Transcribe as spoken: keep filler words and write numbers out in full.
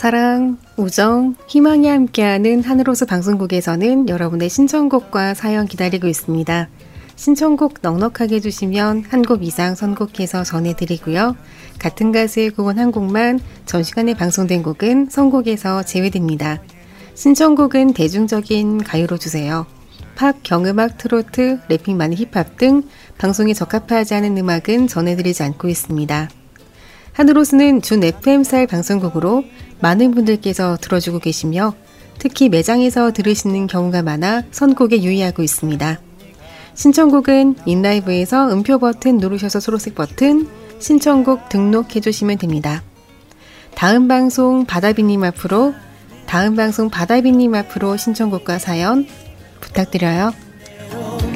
사랑, 우정, 희망이 함께하는 하늘호수 방송국에서는 여러분의 신청곡과 사연 기다리고 있습니다. 신청곡 넉넉하게 주시면 한 곡 이상 선곡해서 전해드리고요. 같은 가수의 곡은 한 곡만, 전 시간에 방송된 곡은 선곡에서 제외됩니다. 신청곡은 대중적인 가요로 주세요. 팝, 경음악, 트로트, 래핑 많은 힙합 등 방송에 적합하지 않은 음악은 전해드리지 않고 있습니다. 하늘호수는 준 에프엠 스타일 방송국으로 많은 분들께서 들어주고 계시며 특히 매장에서 들으시는 경우가 많아 선곡에 유의하고 있습니다. 신청곡은 인라이브에서 음표 버튼 누르셔서 초록색 버튼 신청곡 등록해주시면 됩니다. 다음 방송 바다비님 앞으로 다음 방송 바다비님 앞으로 신청곡과 사연 부탁드려요.